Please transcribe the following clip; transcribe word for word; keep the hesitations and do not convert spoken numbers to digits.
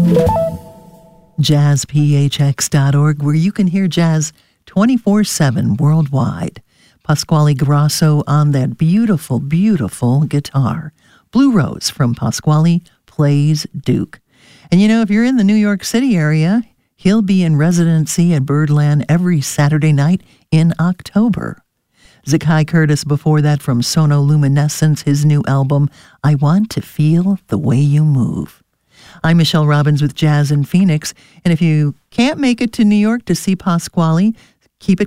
jazz p h x dot org, where you can hear jazz twenty-four seven worldwide. Pasquale Grasso on that beautiful, beautiful guitar. Blue Rose from Pasquale Plays Duke. And you know, if you're in the New York City area, he'll be in residency at Birdland every Saturday night in October. Zakai Curtis before that from Sonoluminescence, his new album, I Want to Feel the Way You Move. I'm Michelle Robbins with Jazz in Phoenix, and if you can't make it to New York to see Pasquale, keep it